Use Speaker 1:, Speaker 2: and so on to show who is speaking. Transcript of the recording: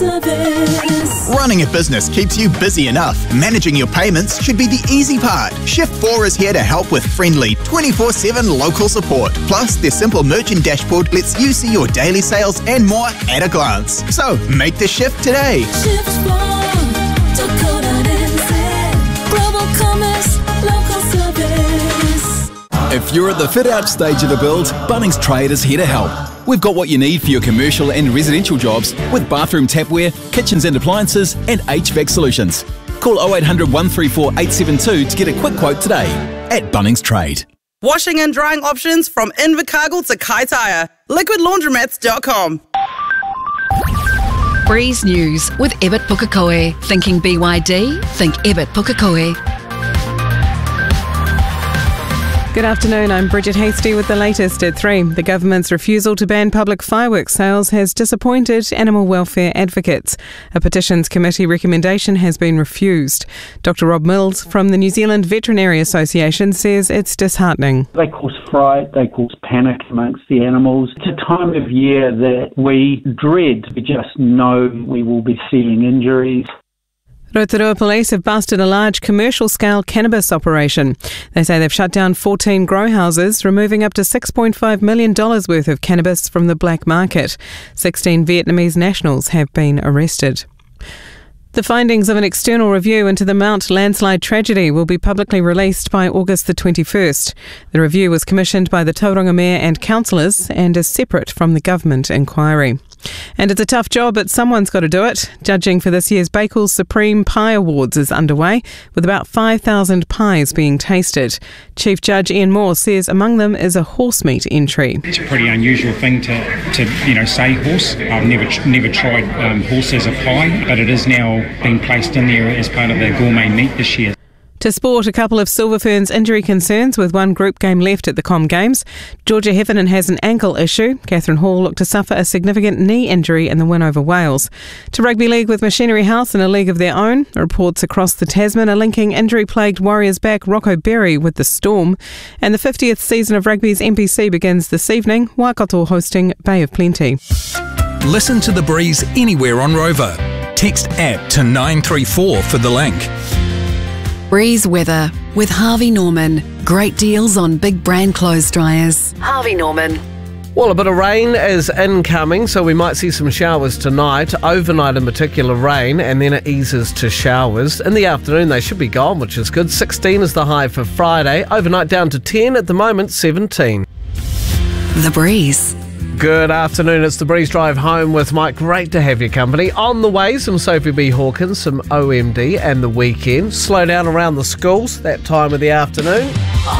Speaker 1: service.
Speaker 2: Running a business keeps you busy enough. Managing your payments should be the easy part. Shift4 is here to help with friendly 24/7 local support. Plus, their simple merchant dashboard lets you see your daily sales and more at a glance. So, make the shift today.
Speaker 1: Shift4.co.nz. Global commerce, local service.
Speaker 3: If you're at the fit-out stage of a build, Bunnings Trade is here to help. We've got what you need for your commercial and residential jobs with bathroom tapware, kitchens and appliances and HVAC solutions. Call 0800 134 872 to get a quick quote today at Bunnings Trade.
Speaker 4: Washing and drying options from Invercargill to Kaitaia. Liquidlaundromats.com.
Speaker 5: Breeze News with Ebert Pukekohe. Thinking BYD? Think Ebert Pukekohe.
Speaker 6: Good afternoon, I'm Bridget Hasty with the latest at 3. The government's refusal to ban public fireworks sales has disappointed animal welfare advocates. A petitions committee recommendation has been refused. Dr Rob Mills from the New Zealand Veterinary Association says it's disheartening.
Speaker 7: They cause fright, they cause panic amongst the animals. It's a time of year that we dread. We just know we will be seeing injuries.
Speaker 6: Rotorua Police have busted a large commercial-scale cannabis operation. They say they've shut down 14 grow houses, removing up to $6.5 million worth of cannabis from the black market. 16 Vietnamese nationals have been arrested. The findings of an external review into the Mount landslide tragedy will be publicly released by August the 21st. The review was commissioned by the Tauranga Mayor and councillors and is separate from the government inquiry. And it's a tough job, but someone's got to do it. Judging for this year's Bakewell's Supreme Pie Awards is underway, with about 5,000 pies being tasted. Chief Judge Ian Moore says among them is a horse meat entry.
Speaker 8: It's a pretty unusual thing to say horse. I've never tried horse as a pie, but it is now being placed in there as part of the gourmet meat this year.
Speaker 6: To sport, a couple of Silver Ferns injury concerns with one group game left at the Com Games. Georgia Heffernan has an ankle issue. Catherine Hall looked to suffer a significant knee injury in the win over Wales. To Rugby League with Machinery House in a league of their own. Reports across the Tasman are linking injury-plagued Warriors back Rocco Berry with the Storm. And the 50th season of rugby's NPC begins this evening. Waikato hosting Bay of Plenty.
Speaker 9: Listen to The Breeze anywhere on Rover. Text app to 934 for the link.
Speaker 5: Breeze weather with Harvey Norman. Great deals on big brand clothes dryers. Harvey Norman.
Speaker 10: Well, a bit of rain is incoming, so we might see some showers tonight. Overnight in particular rain, and then it eases to showers. In the afternoon they should be gone, which is good. 16 is the high for Friday. Overnight down to 10, at the moment 17.
Speaker 5: The Breeze.
Speaker 10: Good afternoon, it's the Breeze Drive home with Mike. Great to have your company. On the way, some Sophie B. Hawkins, some OMD and The Weekend. Slow down around the schools that time of the afternoon.